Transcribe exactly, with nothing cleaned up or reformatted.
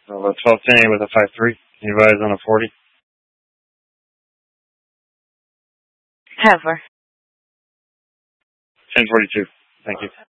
Uh, twelve ten with a five three. You advise on a forty. Heifer. ten forty-two. Thank you.